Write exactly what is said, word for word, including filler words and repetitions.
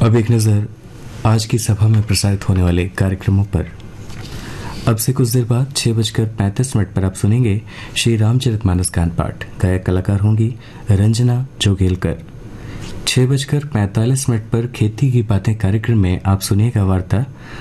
अब एक नज़र आज की सभा में प्रसारित होने वाले कार्यक्रमों पर। अब से कुछ देर बाद छह बजकर पैंतीस मिनट पर आप सुनेंगे श्री रामचरितमानस गान पाठ। गायक कलाकार होंगी रंजना जोगेलकर। छह बजकर पैंतालीस मिनट पर खेती की बातें कार्यक्रम में आप सुनिएगा वार्ता